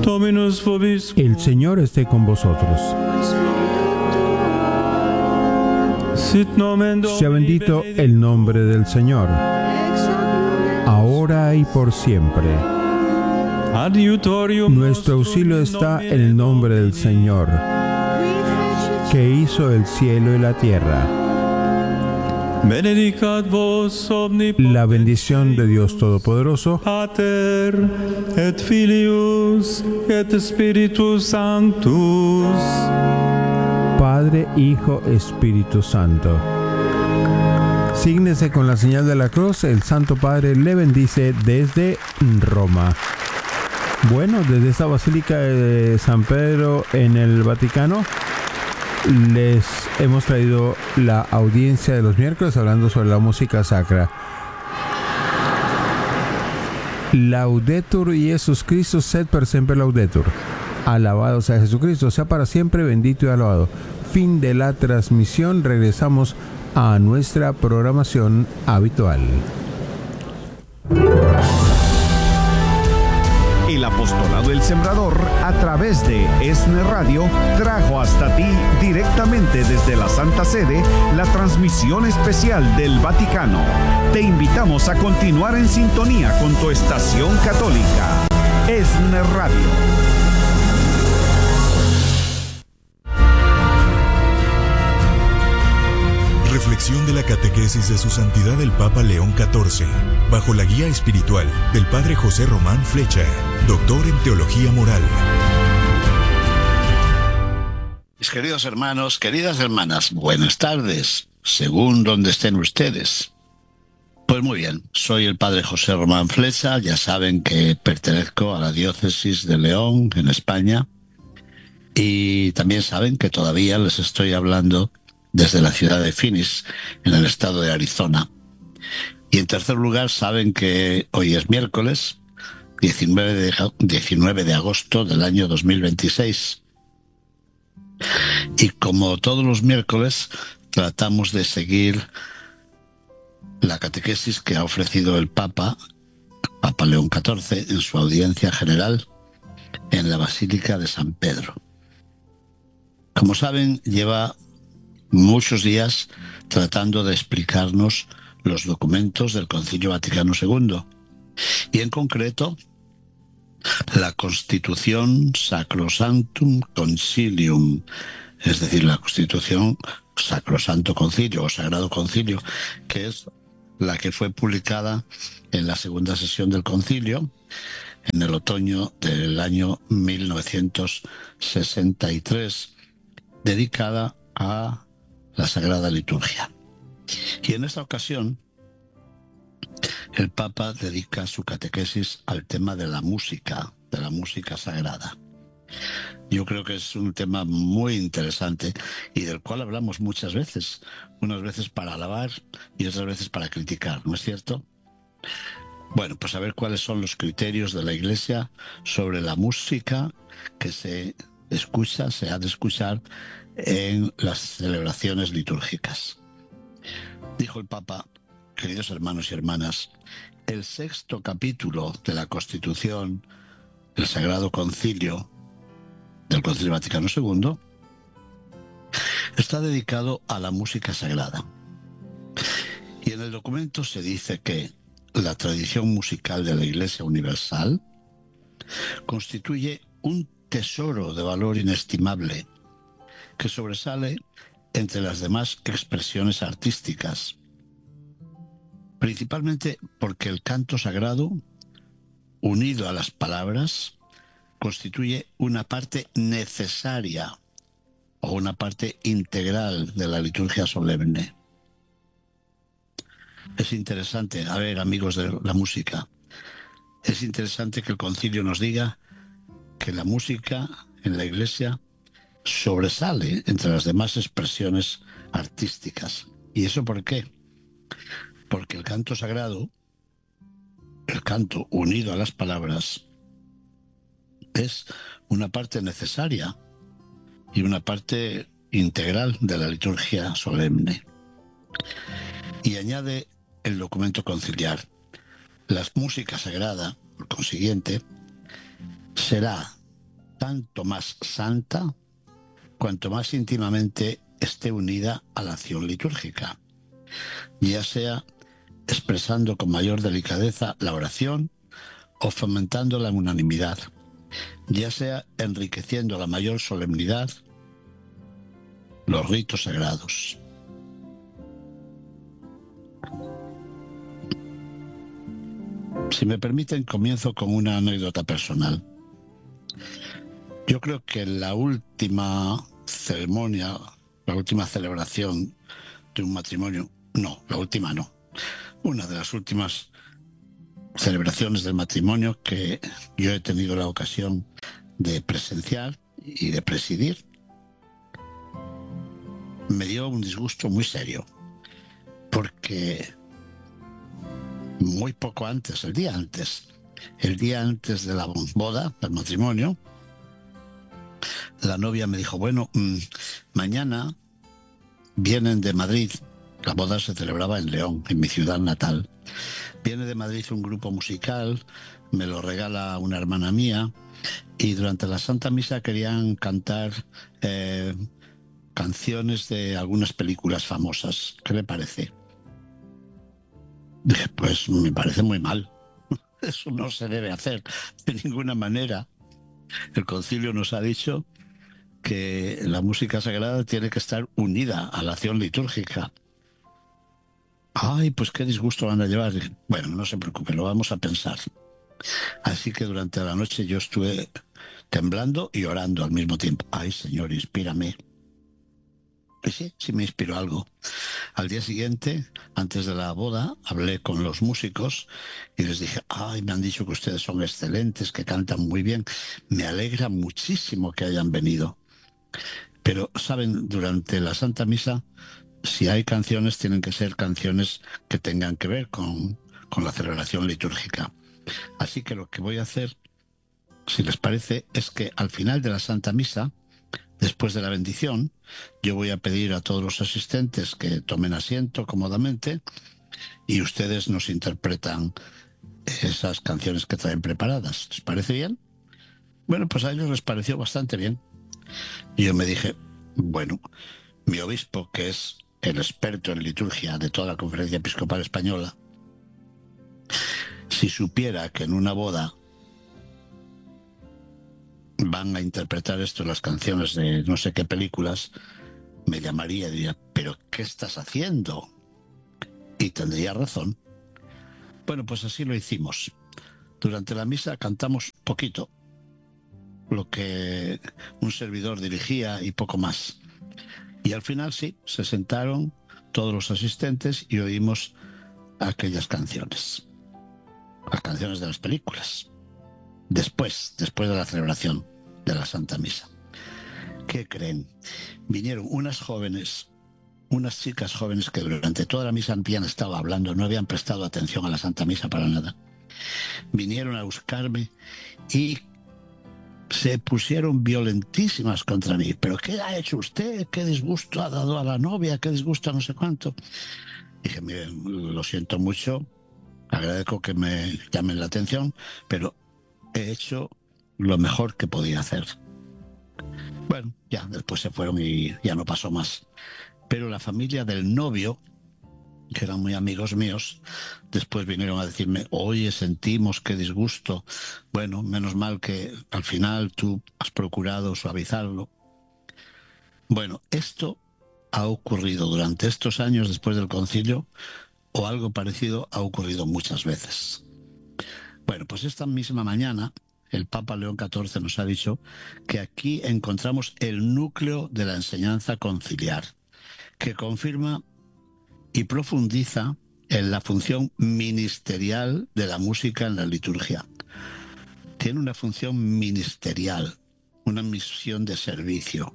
Dominus vobiscum. El Señor esté con vosotros. Sit nomen Domini Sea bendito el nombre del Señor, ahora y por siempre. Adiutorium Nuestro auxilio está en el nombre del Señor, que hizo el cielo y la tierra. Benedicat vos omnipotens La bendición de Dios Todopoderoso, Pater et Filius et Spiritus Sanctus. Padre, Hijo, Espíritu Santo. Sígnese con la señal de la cruz. El Santo Padre le bendice desde Roma. Bueno, desde esta Basílica de San Pedro en el Vaticano, les hemos traído la audiencia de los miércoles hablando sobre la música sacra. Laudetur Jesus Christus, sed per semper laudetur. Alabado sea Jesucristo, sea para siempre bendito y alabado. Fin de la transmisión. Regresamos a nuestra programación habitual. El apostolado del Sembrador, a través de ESNE Radio, trajo hasta ti directamente desde la Santa Sede la transmisión especial del Vaticano. Te invitamos a continuar en sintonía con tu estación católica, ESNE Radio. Reflexión de la catequesis de Su Santidad el Papa León XIV, bajo la guía espiritual del Padre José Román Flecha, doctor en Teología Moral. Mis queridos hermanos, queridas hermanas, buenas tardes, según donde estén ustedes. Pues muy bien, soy el Padre José Román Flecha, ya saben que pertenezco a la diócesis de León, en España, y también saben que todavía les estoy hablando desde la ciudad de Phoenix, en el estado de Arizona. Y en tercer lugar, saben que hoy es miércoles, 19 de agosto del año 2026. Y como todos los miércoles, tratamos de seguir la catequesis que ha ofrecido el Papa León XIV, en su audiencia general en la Basílica de San Pedro. Como saben, lleva muchos días tratando de explicarnos los documentos del Concilio Vaticano II, y en concreto la Constitución Sacrosanctum Concilium, es decir, la Constitución Sacrosanto Concilio o Sagrado Concilio, que es la que fue publicada en la segunda sesión del concilio en el otoño del año 1963, dedicada a la Sagrada Liturgia. Y en esta ocasión, el Papa dedica su catequesis al tema de la música sagrada. Yo creo que es un tema muy interesante y del cual hablamos muchas veces, unas veces para alabar y otras veces para criticar, ¿no es cierto? Bueno, pues a ver cuáles son los criterios de la Iglesia sobre la música que se ha de escuchar en las celebraciones litúrgicas. Dijo el Papa: queridos hermanos y hermanas, el sexto capítulo de la Constitución, el Sagrado Concilio del Concilio Vaticano II, está dedicado a la música sagrada. Y en el documento se dice que la tradición musical de la Iglesia Universal constituye un tesoro de valor inestimable que sobresale entre las demás expresiones artísticas, principalmente porque el canto sagrado, unido a las palabras, constituye una parte necesaria o una parte integral de la liturgia solemne. Es interesante, a ver, amigos de la música, es interesante que el concilio nos diga que la música en la Iglesia sobresale entre las demás expresiones artísticas. ¿Y eso por qué? Porque el canto sagrado, el canto unido a las palabras, es una parte necesaria y una parte integral de la liturgia solemne. Y añade el documento conciliar: la música sagrada, por consiguiente, será tanto más santa cuanto más íntimamente esté unida a la acción litúrgica, ya sea expresando con mayor delicadeza la oración o fomentando la unanimidad, ya sea enriqueciendo la mayor solemnidad, los ritos sagrados. Si me permiten, comienzo con una anécdota personal. Yo creo que la última ceremonia, la última celebración de un matrimonio, no, la última no, una de las últimas celebraciones del matrimonio que yo he tenido la ocasión de presenciar y de presidir, me dio un disgusto muy serio, porque muy poco antes, el día antes de la boda, del matrimonio, la novia me dijo, bueno, mañana vienen de Madrid, la boda se celebraba en León, en mi ciudad natal, viene de Madrid un grupo musical, me lo regala una hermana mía, y durante la Santa Misa querían cantar canciones de algunas películas famosas. ¿Qué le parece? Dije, pues me parece muy mal. Eso no se debe hacer de ninguna manera. El concilio nos ha dicho que la música sagrada tiene que estar unida a la acción litúrgica. Ay, pues qué disgusto van a llevar. Dije, bueno, no se preocupe, lo vamos a pensar. Así que durante la noche yo estuve temblando y orando al mismo tiempo. Ay, Señor, inspírame. Y sí me inspiró algo. Al día siguiente, antes de la boda, hablé con los músicos y les dije, ay, me han dicho que ustedes son excelentes, que cantan muy bien. Me alegra muchísimo que hayan venido. Pero, ¿saben? Durante la Santa Misa, si hay canciones, tienen que ser canciones que tengan que ver con la celebración litúrgica. Así que lo que voy a hacer, si les parece, es que al final de la Santa Misa, después de la bendición, yo voy a pedir a todos los asistentes que tomen asiento cómodamente y ustedes nos interpretan esas canciones que traen preparadas. ¿Les parece bien? Bueno, pues a ellos les pareció bastante bien. Y yo me dije, bueno, mi obispo, que es el experto en liturgia de toda la Conferencia Episcopal Española, si supiera que en una boda van a interpretar esto, las canciones de no sé qué películas, me llamaría y diría, ¿pero qué estás haciendo? Y tendría razón. Bueno, pues así lo hicimos. Durante la misa cantamos poquito, lo que un servidor dirigía y poco más. Y al final sí, se sentaron todos los asistentes y oímos aquellas canciones. Las canciones de las películas. Después de la celebración de la Santa Misa. ¿Qué creen? Vinieron unas chicas jóvenes que durante toda la misa habían estado hablando, no habían prestado atención a la Santa Misa para nada. Vinieron a buscarme y se pusieron violentísimas contra mí. ¿Pero qué ha hecho usted? ¿Qué disgusto ha dado a la novia? ¿Qué disgusto no sé cuánto? Dije, miren, lo siento mucho, agradezco que me llamen la atención, pero he hecho lo mejor que podía hacer. Bueno, ya después se fueron y ya no pasó más. Pero la familia del novio, que eran muy amigos míos, después vinieron a decirme, oye, sentimos qué disgusto. Bueno, menos mal que al final tú has procurado suavizarlo. Bueno, esto ha ocurrido durante estos años después del concilio, o algo parecido ha ocurrido muchas veces. Bueno, pues esta misma mañana el Papa León XIV nos ha dicho que aquí encontramos el núcleo de la enseñanza conciliar, que confirma y profundiza en la función ministerial de la música en la liturgia. Tiene una función ministerial, una misión de servicio.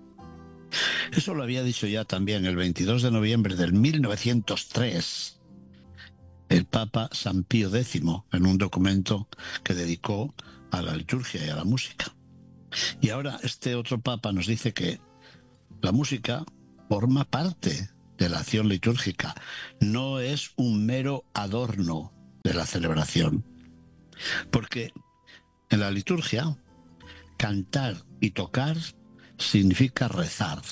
Eso lo había dicho ya también el 22 de noviembre del 1903 el Papa San Pío X en un documento que dedicó a la liturgia y a la música. Y ahora este otro Papa nos dice que la música forma parte de la acción litúrgica, no es un mero adorno de la celebración. Porque en la liturgia, cantar y tocar significa rezar,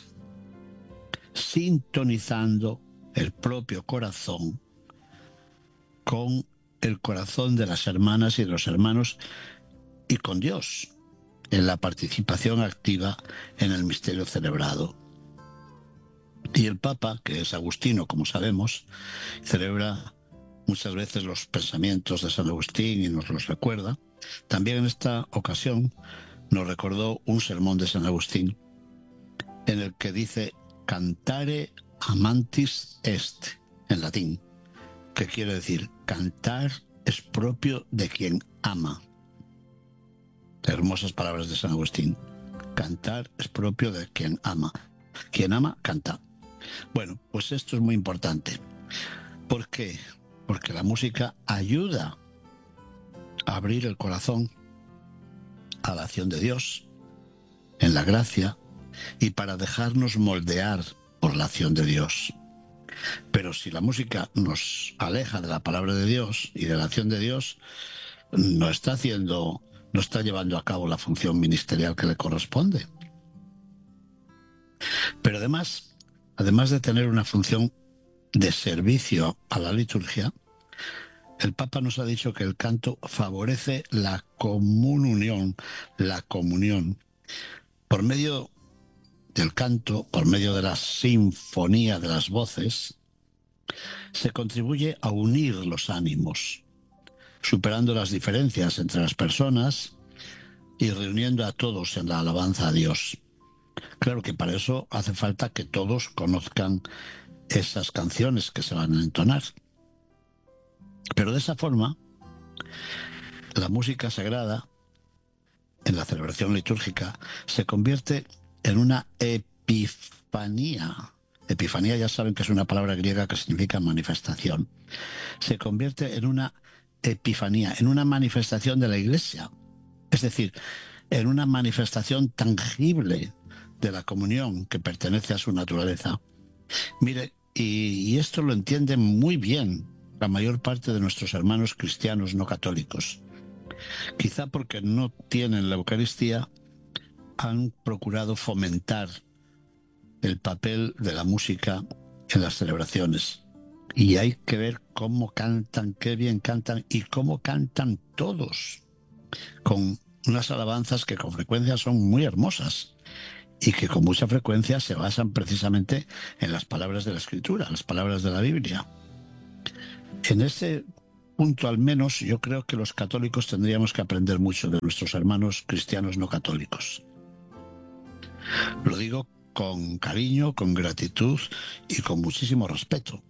sintonizando el propio corazón con el corazón de las hermanas y de los hermanos y con Dios, en la participación activa en el misterio celebrado. Y el Papa, que es agustino, como sabemos, celebra muchas veces los pensamientos de San Agustín y nos los recuerda. También en esta ocasión nos recordó un sermón de San Agustín en el que dice cantare amantis est, en latín, que quiere decir cantar es propio de quien ama. Hermosas palabras de San Agustín. Cantar es propio de quien ama. Quien ama, canta. Bueno, pues esto es muy importante. ¿Por qué? Porque la música ayuda a abrir el corazón a la acción de Dios, en la gracia, y para dejarnos moldear por la acción de Dios. Pero si la música nos aleja de la palabra de Dios y de la acción de Dios, no está llevando a cabo la función ministerial que le corresponde. Pero además de tener una función de servicio a la liturgia, el Papa nos ha dicho que el canto favorece la comunión, por medio del canto, por medio de la sinfonía de las voces, se contribuye a unir los ánimos, superando las diferencias entre las personas y reuniendo a todos en la alabanza a Dios. Claro que para eso hace falta que todos conozcan esas canciones que se van a entonar. Pero de esa forma, la música sagrada, en la celebración litúrgica, se convierte en una epifanía. Epifanía ya saben que es una palabra griega que significa manifestación. Se convierte en una epifanía, en una manifestación de la Iglesia. Es decir, en una manifestación tangible de la comunión que pertenece a su naturaleza. Mire, y esto lo entienden muy bien la mayor parte de nuestros hermanos cristianos no católicos. Quizá porque no tienen la Eucaristía, han procurado fomentar el papel de la música en las celebraciones. Y hay que ver cómo cantan, qué bien cantan y cómo cantan todos, con unas alabanzas que con frecuencia son muy hermosas y que con mucha frecuencia se basan precisamente en las palabras de la Escritura, las palabras de la Biblia. En ese punto, al menos, yo creo que los católicos tendríamos que aprender mucho de nuestros hermanos cristianos no católicos. Lo digo con cariño, con gratitud y con muchísimo respeto.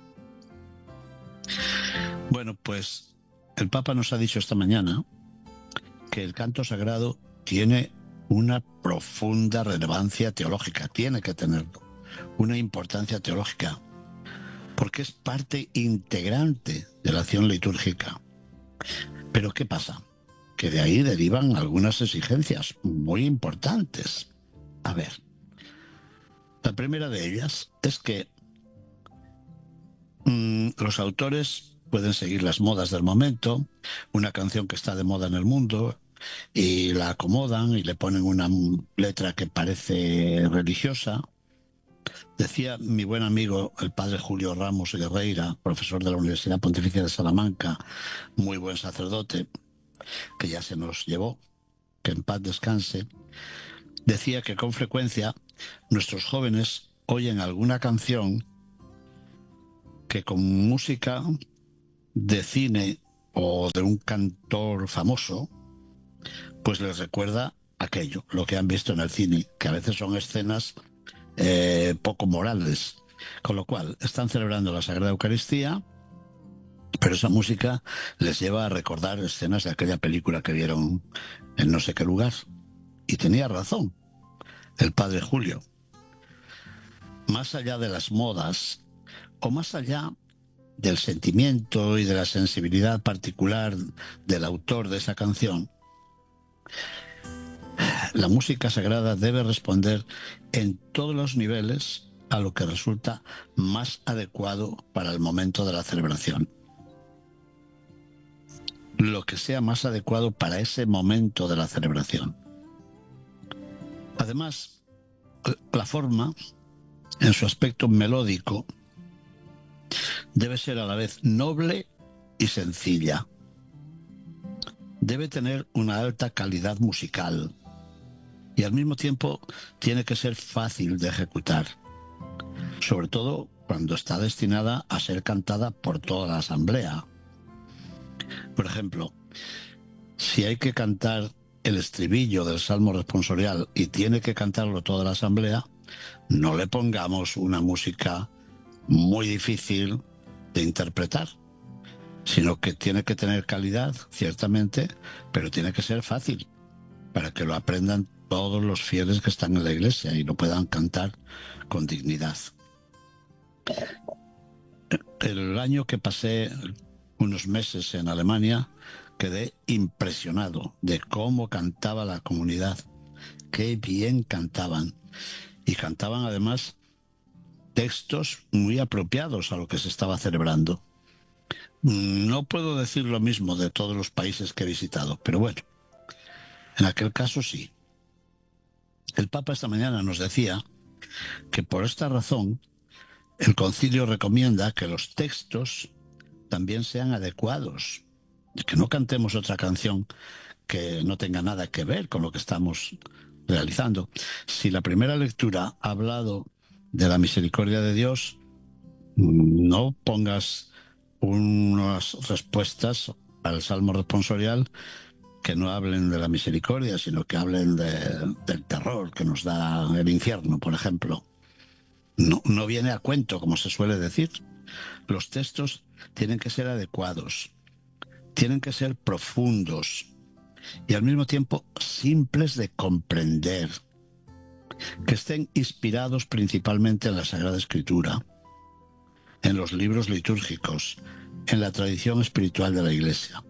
Bueno, pues el Papa nos ha dicho esta mañana que el canto sagrado tiene una profunda relevancia teológica, tiene que tenerlo, una importancia teológica, porque es parte integrante de la acción litúrgica. Pero ¿qué pasa? Que de ahí derivan algunas exigencias muy importantes. A ver, la primera de ellas es que los autores pueden seguir las modas del momento, una canción que está de moda en el mundo, y la acomodan y le ponen una letra que parece religiosa. Decía mi buen amigo, el padre Julio Ramos Guerreira, profesor de la Universidad Pontificia de Salamanca, muy buen sacerdote, que ya se nos llevó, que en paz descanse, decía que con frecuencia nuestros jóvenes oyen alguna canción que con música de cine o de un cantor famoso, pues les recuerda aquello, lo que han visto en el cine, que a veces son escenas poco morales. Con lo cual, están celebrando la Sagrada Eucaristía, pero esa música les lleva a recordar escenas de aquella película que vieron en no sé qué lugar. Y tenía razón el padre Julio. Más allá de las modas, o más allá del sentimiento y de la sensibilidad particular del autor de esa canción, la música sagrada debe responder en todos los niveles a lo que resulta más adecuado para el momento de la celebración. Lo que sea más adecuado para ese momento de la celebración. Además, la forma, en su aspecto melódico, debe ser a la vez noble y sencilla. Debe tener una alta calidad musical y al mismo tiempo tiene que ser fácil de ejecutar, sobre todo cuando está destinada a ser cantada por toda la asamblea. Por ejemplo, si hay que cantar el estribillo del Salmo responsorial y tiene que cantarlo toda la asamblea, no le pongamos una música muy difícil de interpretar, sino que tiene que tener calidad, ciertamente, pero tiene que ser fácil, para que lo aprendan todos los fieles que están en la iglesia y lo puedan cantar con dignidad. El año que pasé unos meses en Alemania, quedé impresionado de cómo cantaba la comunidad, qué bien cantaban, y cantaban además textos muy apropiados a lo que se estaba celebrando. No puedo decir lo mismo de todos los países que he visitado, pero bueno, en aquel caso sí. El Papa esta mañana nos decía que por esta razón el concilio recomienda que los textos también sean adecuados, que no cantemos otra canción que no tenga nada que ver con lo que estamos realizando. Si la primera lectura ha hablado de la misericordia de Dios, no pongas unas respuestas al Salmo responsorial que no hablen de la misericordia, sino que hablen del terror que nos da el infierno, por ejemplo. No viene a cuento, como se suele decir. Los textos tienen que ser adecuados, tienen que ser profundos y al mismo tiempo simples de comprender, que estén inspirados principalmente en la Sagrada Escritura, en los libros litúrgicos, en la tradición espiritual de la Iglesia.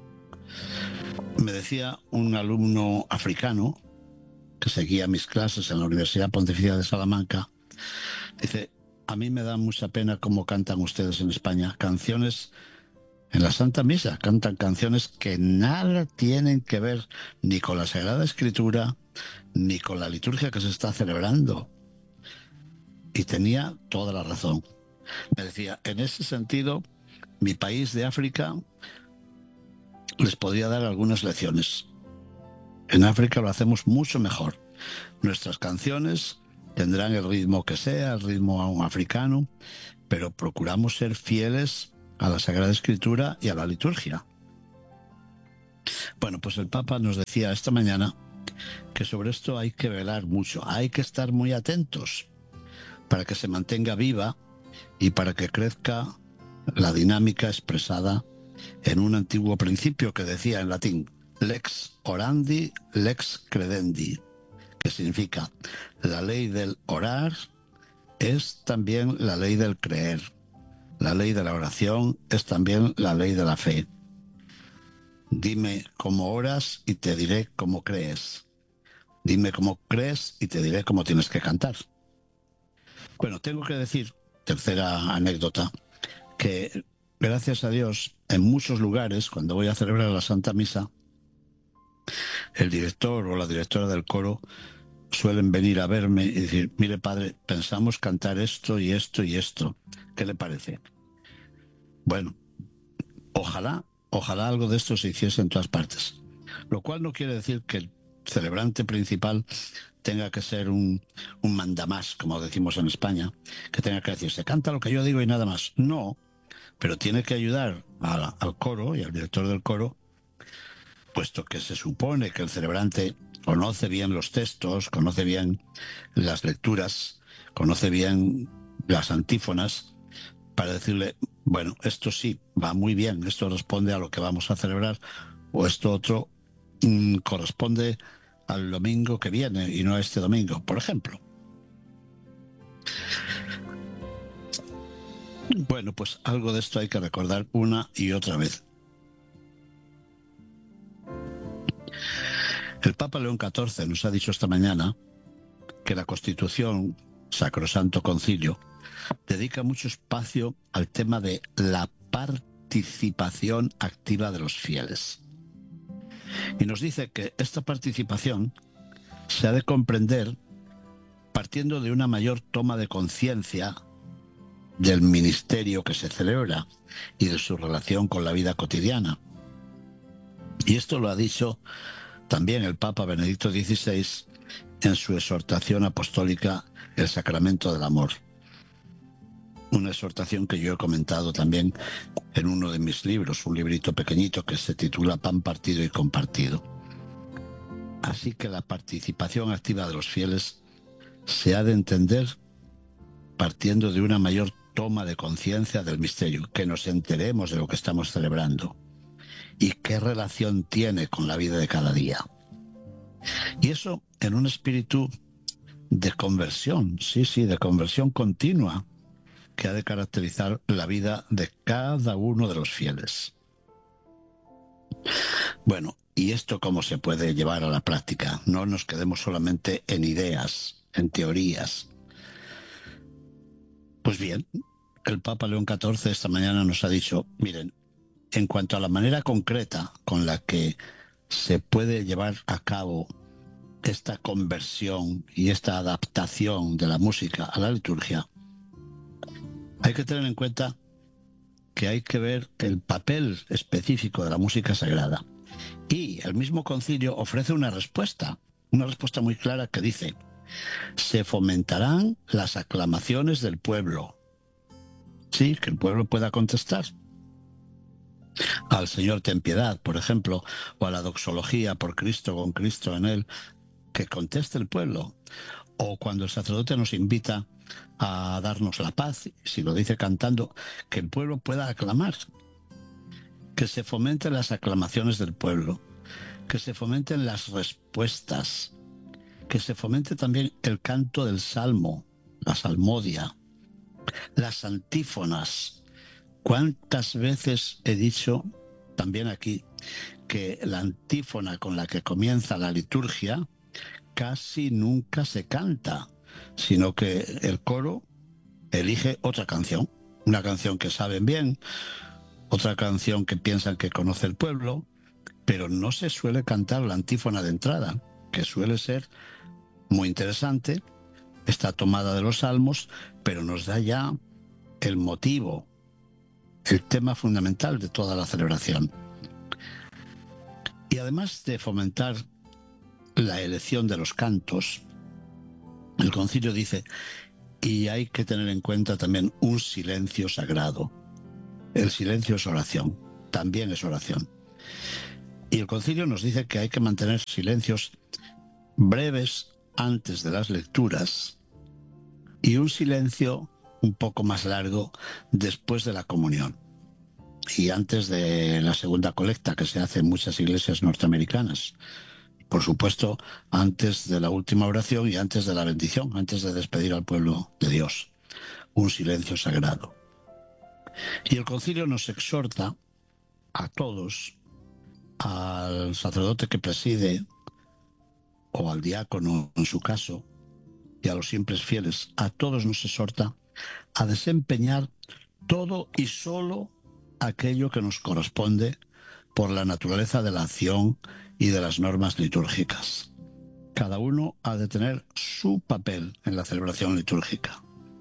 Me decía un alumno africano que seguía mis clases en la Universidad Pontificia de Salamanca, dice: a mí me da mucha pena cómo cantan ustedes en España canciones en la Santa Misa, cantan canciones que nada tienen que ver ni con la Sagrada Escritura ni con la liturgia que se está celebrando. Y tenía toda la razón. Me decía, en ese sentido, mi país de África les podría dar algunas lecciones. En África lo hacemos mucho mejor. Nuestras canciones tendrán el ritmo que sea, el ritmo africano, pero procuramos ser fieles a la Sagrada Escritura y a la liturgia. Bueno, pues el Papa nos decía esta mañana que sobre esto hay que velar mucho, hay que estar muy atentos para que se mantenga viva y para que crezca la dinámica expresada en un antiguo principio que decía en latín: lex orandi, lex credendi, que significa la ley del orar es también la ley del creer. La ley de la oración es también la ley de la fe. Dime cómo oras y te diré cómo crees. Dime cómo crees y te diré cómo tienes que cantar. Bueno, tengo que decir, tercera anécdota, que gracias a Dios, en muchos lugares, cuando voy a celebrar la Santa Misa, el director o la directora del coro suelen venir a verme y decir: mire, padre, pensamos cantar esto y esto y esto. ¿Qué le parece? Bueno, ojalá algo de esto se hiciese en todas partes. Lo cual no quiere decir que el celebrante principal tenga que ser un mandamás, como decimos en España, que tenga que decir, se canta lo que yo digo y nada más. No, pero tiene que ayudar al coro y al director del coro, puesto que se supone que el celebrante conoce bien los textos, conoce bien las lecturas, conoce bien las antífonas, para decirle, bueno, esto sí, va muy bien, esto responde a lo que vamos a celebrar, o esto otro corresponde al domingo que viene y no a este domingo, por ejemplo. Bueno, pues algo de esto hay que recordar una y otra vez. El Papa León XIV nos ha dicho esta mañana que la Constitución, Sacrosanto Concilio, dedica mucho espacio al tema de la participación activa de los fieles. Y nos dice que esta participación se ha de comprender partiendo de una mayor toma de conciencia del ministerio que se celebra y de su relación con la vida cotidiana. Y esto lo ha dicho también el Papa Benedicto XVI en su exhortación apostólica El Sacramento del Amor. Una exhortación que yo he comentado también en uno de mis libros, un librito pequeñito que se titula Pan partido y compartido. Así que la participación activa de los fieles se ha de entender partiendo de una mayor toma de conciencia del misterio, que nos enteremos de lo que estamos celebrando y qué relación tiene con la vida de cada día. Y eso en un espíritu de conversión, de conversión continua, que ha de caracterizar la vida de cada uno de los fieles. Bueno, ¿y esto cómo se puede llevar a la práctica? No nos quedemos solamente en ideas, en teorías. Pues bien, el Papa León XIV esta mañana nos ha dicho, miren, en cuanto a la manera concreta con la que se puede llevar a cabo esta conversión y esta adaptación de la música a la liturgia, hay que tener en cuenta que hay que ver el papel específico de la música sagrada. Y el mismo concilio ofrece una respuesta muy clara que dice: se fomentarán las aclamaciones del pueblo. Sí, que el pueblo pueda contestar al Señor ten piedad, por ejemplo, o a la doxología por Cristo, con Cristo en él, que conteste el pueblo. O cuando el sacerdote nos invita a darnos la paz, si lo dice cantando, que el pueblo pueda aclamar. Que se fomenten las aclamaciones del pueblo, que se fomenten las respuestas, que se fomente también el canto del salmo, la salmodia, las antífonas. ¿Cuántas veces he dicho también aquí que la antífona con la que comienza la liturgia casi nunca se canta, sino que el coro elige otra canción, una canción que saben bien, otra canción que piensan que conoce el pueblo, pero no se suele cantar la antífona de entrada, que suele ser muy interesante, está tomada de los salmos, pero nos da ya el motivo, el tema fundamental de toda la celebración. Y además de fomentar la elección de los cantos, el concilio dice, y hay que tener en cuenta también un silencio sagrado. El silencio es oración, también es oración. Y el concilio nos dice que hay que mantener silencios breves antes de las lecturas y un silencio un poco más largo después de la comunión y antes de la segunda colecta que se hace en muchas iglesias norteamericanas. Por supuesto, antes de la última oración y antes de la bendición, antes de despedir al pueblo de Dios. Un silencio sagrado. Y el concilio nos exhorta a todos, al sacerdote que preside, o al diácono en su caso, y a los simples fieles, a todos nos exhorta a desempeñar todo y solo aquello que nos corresponde por la naturaleza de la acción y de las normas litúrgicas. Cada uno ha de tener su papel en la celebración litúrgica.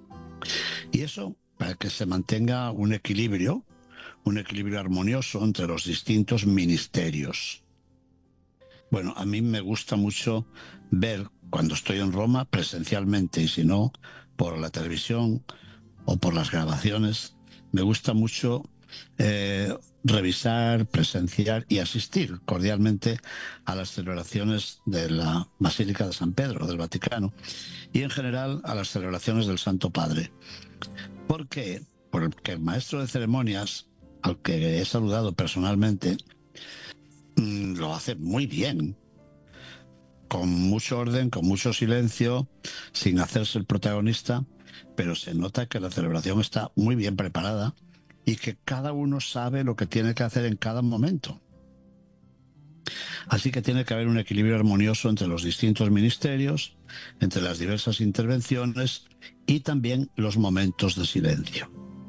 Y eso para que se mantenga un equilibrio armonioso entre los distintos ministerios. Bueno, a mí me gusta mucho ver, cuando estoy en Roma presencialmente y si no, por la televisión o por las grabaciones, me gusta mucho revisar, presenciar y asistir cordialmente a las celebraciones de la Basílica de San Pedro del Vaticano y en general a las celebraciones del Santo Padre. ¿Por qué? Porque el maestro de ceremonias, al que he saludado personalmente, lo hace muy bien, con mucho orden, con mucho silencio, sin hacerse el protagonista, pero se nota que la celebración está muy bien preparada y que cada uno sabe lo que tiene que hacer en cada momento. Así que tiene que haber un equilibrio armonioso entre los distintos ministerios, entre las diversas intervenciones y también los momentos de silencio.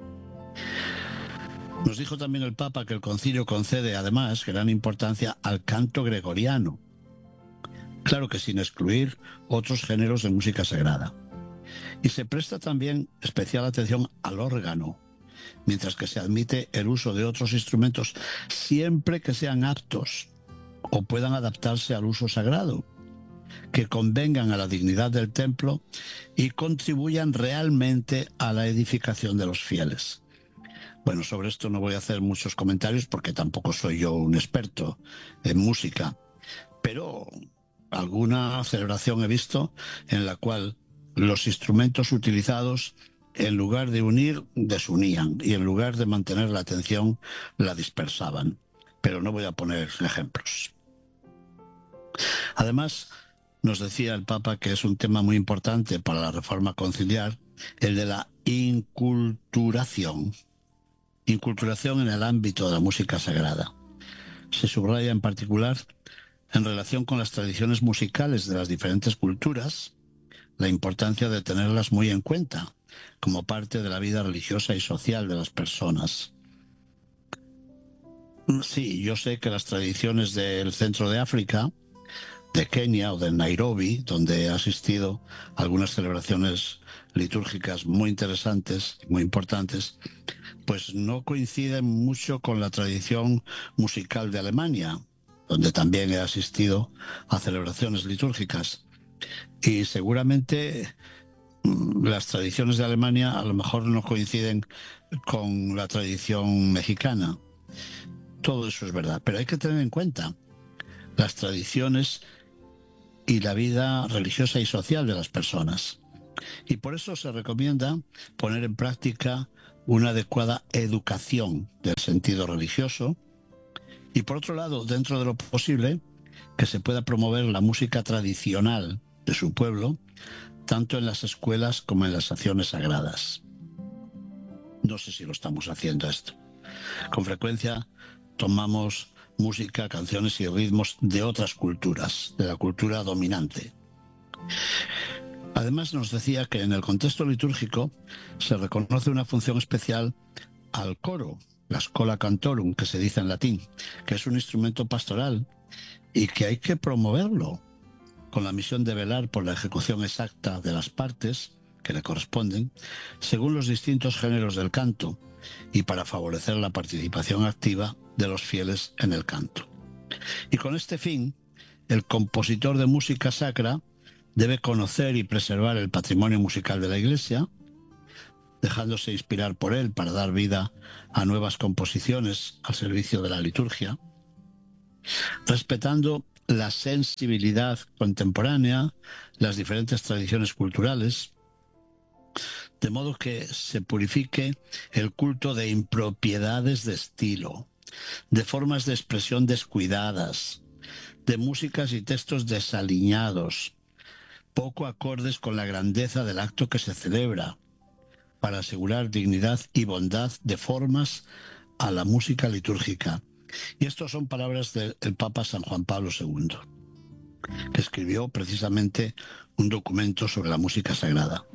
Nos dijo también el Papa que el concilio concede además gran importancia al canto gregoriano, claro que sin excluir otros géneros de música sagrada. Y se presta también especial atención al órgano, mientras que se admite el uso de otros instrumentos siempre que sean aptos o puedan adaptarse al uso sagrado, que convengan a la dignidad del templo y contribuyan realmente a la edificación de los fieles. Bueno, sobre esto no voy a hacer muchos comentarios porque tampoco soy yo un experto en música, pero alguna celebración he visto en la cual los instrumentos utilizados, en lugar de unir, desunían, y en lugar de mantener la atención, la dispersaban. Pero no voy a poner ejemplos. Además, nos decía el Papa que es un tema muy importante para la reforma conciliar, el de la inculturación. Inculturación en el ámbito de la música sagrada. Se subraya en particular, en relación con las tradiciones musicales de las diferentes culturas, la importancia de tenerlas muy en cuenta como parte de la vida religiosa y social de las personas. Sí, yo sé que las tradiciones del centro de África, de Kenia o de Nairobi, donde he asistido a algunas celebraciones litúrgicas muy interesantes, muy importantes, pues no coinciden mucho con la tradición musical de Alemania, donde también he asistido a celebraciones litúrgicas. Y seguramente las tradiciones de Alemania a lo mejor no coinciden con la tradición mexicana. Todo eso es verdad, pero hay que tener en cuenta las tradiciones y la vida religiosa y social de las personas. Y por eso se recomienda poner en práctica una adecuada educación del sentido religioso y, por otro lado, dentro de lo posible, que se pueda promover la música tradicional de su pueblo, tanto en las escuelas como en las acciones sagradas. No sé si lo estamos haciendo esto. Con frecuencia tomamos música, canciones y ritmos de otras culturas, de la cultura dominante. Además, nos decía que en el contexto litúrgico se reconoce una función especial al coro, la schola cantorum, que se dice en latín, que es un instrumento pastoral y que hay que promoverlo, con la misión de velar por la ejecución exacta de las partes que le corresponden, según los distintos géneros del canto, y para favorecer la participación activa de los fieles en el canto. Y con este fin, el compositor de música sacra debe conocer y preservar el patrimonio musical de la Iglesia, dejándose inspirar por él para dar vida a nuevas composiciones al servicio de la liturgia, respetando la sensibilidad contemporánea, las diferentes tradiciones culturales, de modo que se purifique el culto de impropiedades de estilo, de formas de expresión descuidadas, de músicas y textos desaliñados, poco acordes con la grandeza del acto que se celebra, para asegurar dignidad y bondad de formas a la música litúrgica. Y estas son palabras del Papa San Juan Pablo II, que escribió precisamente un documento sobre la música sagrada.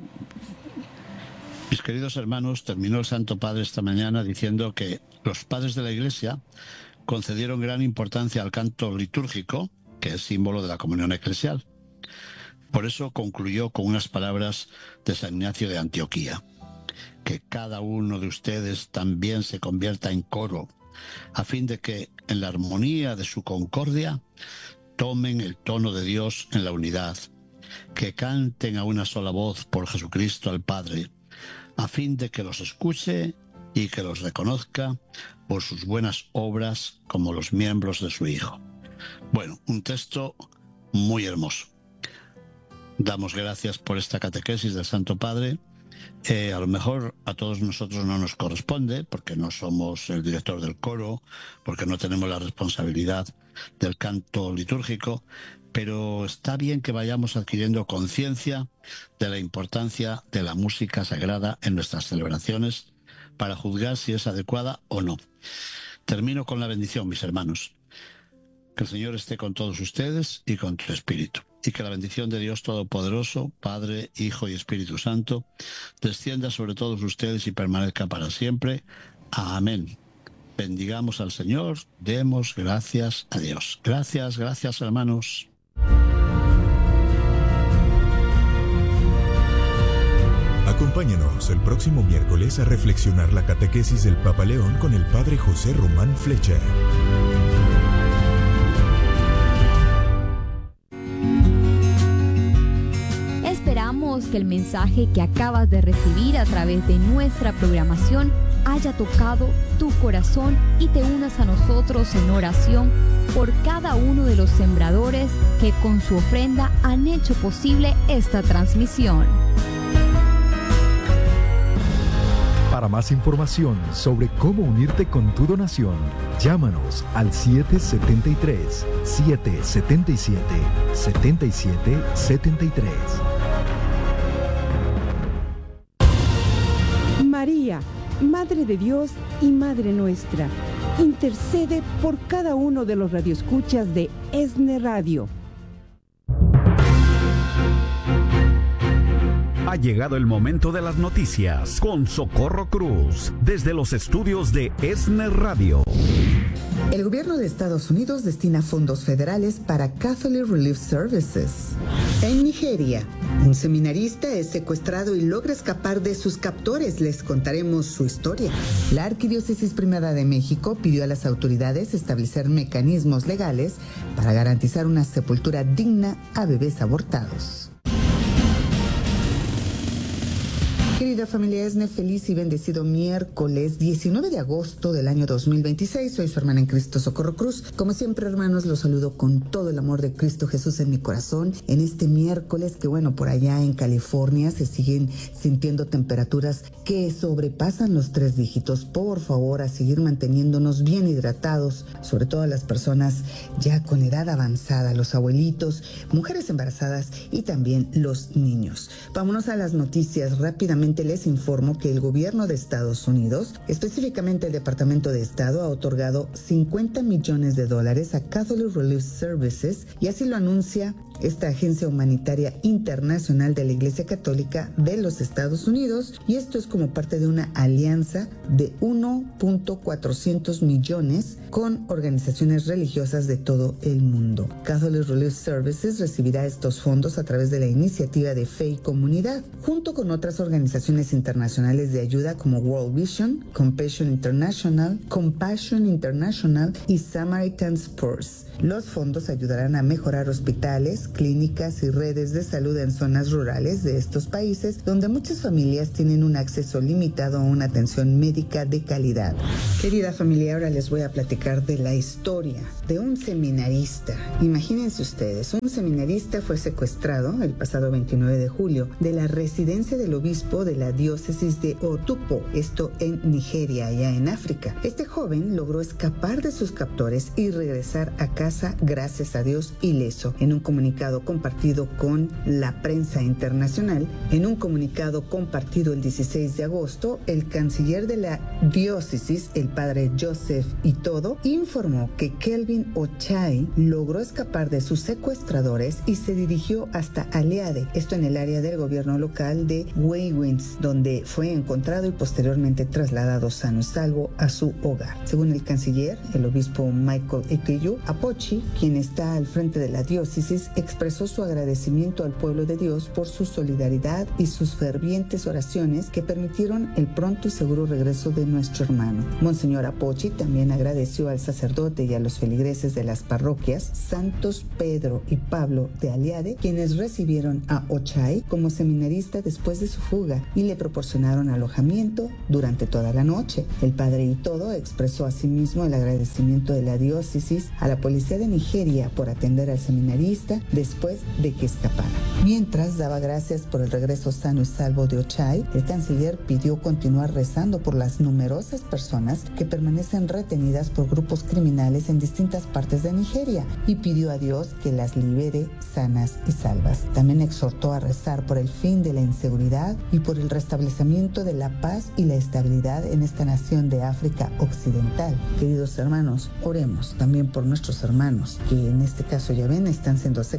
Mis queridos hermanos, terminó el Santo Padre esta mañana diciendo que los padres de la Iglesia concedieron gran importancia al canto litúrgico, que es símbolo de la comunión eclesial. Por eso concluyó con unas palabras de San Ignacio de Antioquía: que cada uno de ustedes también se convierta en coro, a fin de que, en la armonía de su concordia, tomen el tono de Dios en la unidad, que canten a una sola voz por Jesucristo al Padre, a fin de que los escuche y que los reconozca por sus buenas obras como los miembros de su Hijo. Bueno, un texto muy hermoso. Damos gracias por esta catequesis del Santo Padre. A lo mejor a todos nosotros no nos corresponde, porque no somos el director del coro, porque no tenemos la responsabilidad del canto litúrgico, pero está bien que vayamos adquiriendo conciencia de la importancia de la música sagrada en nuestras celebraciones para juzgar si es adecuada o no. Termino con la bendición, mis hermanos. Que el Señor esté con todos ustedes y con tu espíritu. Y que la bendición de Dios Todopoderoso, Padre, Hijo y Espíritu Santo, descienda sobre todos ustedes y permanezca para siempre. Amén. Bendigamos al Señor, demos gracias a Dios. Gracias, gracias, hermanos. invitamos el próximo miércoles a reflexionar la catequesis del Papa León con el Padre José Román Flecha. Esperamos que el mensaje que acabas de recibir a través de nuestra programación haya tocado tu corazón y te unas a nosotros en oración por cada uno de los sembradores que con su ofrenda han hecho posible esta transmisión. Para más información sobre cómo unirte con tu donación, llámanos al 777-777-7773. María, Madre de Dios y Madre nuestra, intercede por cada uno de los radioescuchas de ESNE Radio. Ha llegado el momento de las noticias con Socorro Cruz, desde los estudios de ESNE Radio. El gobierno de Estados Unidos destina fondos federales para Catholic Relief Services. En Nigeria, un seminarista es secuestrado y logra escapar de sus captores. Les contaremos su historia. La Arquidiócesis Primada de México pidió a las autoridades establecer mecanismos legales para garantizar una sepultura digna a bebés abortados. Querida familia ESNE, feliz y bendecido miércoles 19 de agosto del año 2026. Soy su hermana en Cristo, Socorro Cruz. Como siempre, hermanos, los saludo con todo el amor de Cristo Jesús en mi corazón. En este miércoles que, bueno, por allá en California se siguen sintiendo temperaturas que sobrepasan los 3 dígitos. Por favor, a seguir manteniéndonos bien hidratados, sobre todo a las personas ya con edad avanzada, los abuelitos, mujeres embarazadas y también los niños. Vámonos a las noticias rápidamente. Les informo que el gobierno de Estados Unidos, específicamente el Departamento de Estado, ha otorgado $50 millones a Catholic Relief Services, y así lo anuncia esta agencia humanitaria internacional de la Iglesia Católica de los Estados Unidos, y esto es como parte de una alianza de 1.400 millones con organizaciones religiosas de todo el mundo. Catholic Relief Services recibirá estos fondos a través de la iniciativa de Fe y Comunidad, junto con otras organizaciones internacionales de ayuda como World Vision, Compassion International y Samaritan's Purse. Los fondos ayudarán a mejorar hospitales, clínicas y redes de salud en zonas rurales de estos países, donde muchas familias tienen un acceso limitado a una atención médica de calidad. Querida familia, ahora les voy a platicar de la historia de un seminarista. Imagínense ustedes, un seminarista fue secuestrado el pasado 29 de julio de la residencia del obispo de la diócesis de Otukpo, esto en Nigeria, allá en África. Este joven logró escapar de sus captores y regresar a casa, gracias a Dios, ileso. En un comunicado compartido con la prensa internacional, en un comunicado compartido el 16 de agosto, el canciller de la diócesis, el padre Joseph Itodo, informó que Kelvin Ochai logró escapar de sus secuestradores y se dirigió hasta Aleade, esto en el área del gobierno local de Waywinds, donde fue encontrado y posteriormente trasladado sano y salvo a su hogar. Según el canciller, el obispo Michael Ekeyu Apochi, quien está al frente de la diócesis, expresó su agradecimiento al pueblo de Dios por su solidaridad y sus fervientes oraciones que permitieron el pronto y seguro regreso de nuestro hermano. Monseñor Apochi también agradeció al sacerdote y a los feligreses de las parroquias Santos Pedro y Pablo de Aleade, quienes recibieron a Ochai como seminarista después de su fuga y le proporcionaron alojamiento durante toda la noche. El padre Itodo expresó asimismo el agradecimiento de la diócesis a la policía de Nigeria por atender al seminarista después de que escapara. Mientras daba gracias por el regreso sano y salvo de Ochai, el canciller pidió continuar rezando por las numerosas personas que permanecen retenidas por grupos criminales en distintas partes de Nigeria y pidió a Dios que las libere sanas y salvas. También exhortó a rezar por el fin de la inseguridad y por el restablecimiento de la paz y la estabilidad en esta nación de África Occidental. Queridos hermanos, oremos también por nuestros hermanos que en este caso, ya ven, están siendo secuestrados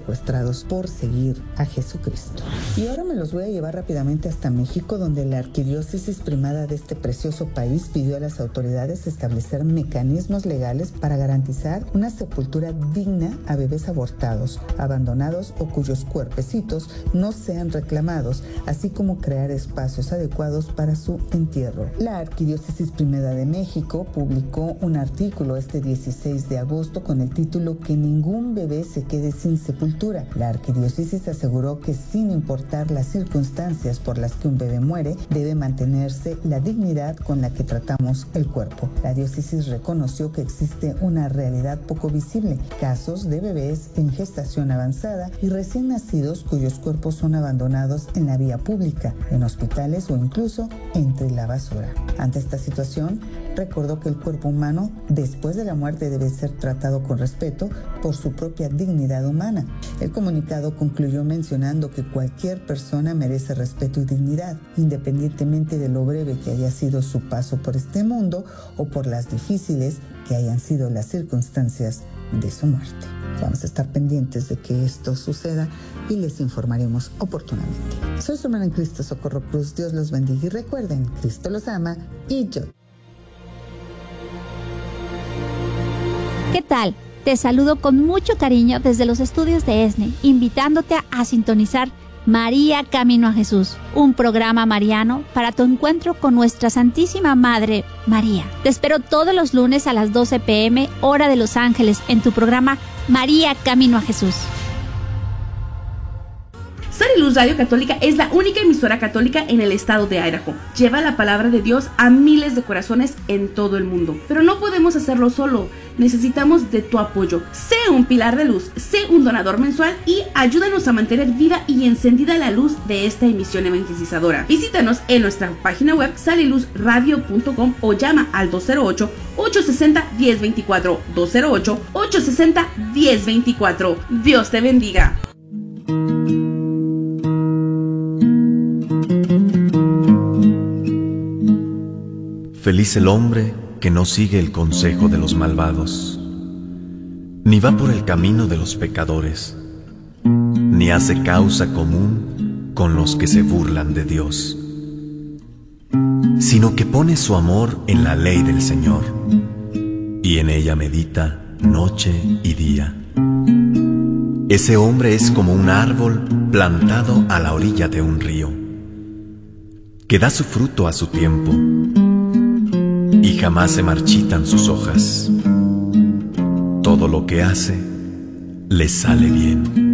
secuestrados por seguir a Jesucristo. Y ahora me los voy a llevar rápidamente hasta México, donde la arquidiócesis primada de este precioso país pidió a las autoridades establecer mecanismos legales para garantizar una sepultura digna a bebés abortados, abandonados o cuyos cuerpecitos no sean reclamados, así como crear espacios adecuados para su entierro. La arquidiócesis primada de México publicó un artículo este 16 de agosto con el título "Que ningún bebé se quede sin sepultura". La arquidiócesis aseguró que sin importar las circunstancias por las que un bebé muere, debe mantenerse la dignidad con la que tratamos el cuerpo. La diócesis reconoció que existe una realidad poco visible, casos de bebés en gestación avanzada y recién nacidos cuyos cuerpos son abandonados en la vía pública, en hospitales o incluso entre la basura. Ante esta situación, recordó que el cuerpo humano después de la muerte debe ser tratado con respeto por su propia dignidad humana. El comunicado concluyó mencionando que cualquier persona merece respeto y dignidad, independientemente de lo breve que haya sido su paso por este mundo o por las difíciles que hayan sido las circunstancias de su muerte. Vamos a estar pendientes de que esto suceda y les informaremos oportunamente. Soy su hermana en Cristo, Socorro Cruz. Dios los bendiga y recuerden, Cristo los ama y yo. ¿Qué tal? Te saludo con mucho cariño desde los estudios de ESNE, invitándote a sintonizar María Camino a Jesús, un programa mariano para tu encuentro con nuestra Santísima Madre María. Te espero todos los lunes a las 12 p.m., hora de Los Ángeles, en tu programa María Camino a Jesús. Sal y Luz Radio Católica es la única emisora católica en el estado de Idaho. Lleva la palabra de Dios a miles de corazones en todo el mundo. Pero no podemos hacerlo solo. Necesitamos de tu apoyo. Sé un pilar de luz, sé un donador mensual y ayúdanos a mantener viva y encendida la luz de esta emisión evangelizadora. Visítanos en nuestra página web saliluzradio.com o llama al 208-860-1024. 208-860-1024. Dios te bendiga. Feliz el hombre que no sigue el consejo de los malvados, ni va por el camino de los pecadores, ni hace causa común con los que se burlan de Dios, sino que pone su amor en la ley del Señor, y en ella medita noche y día. Ese hombre es como un árbol plantado a la orilla de un río, que da su fruto a su tiempo, y jamás se marchitan sus hojas. Todo lo que hace le sale bien.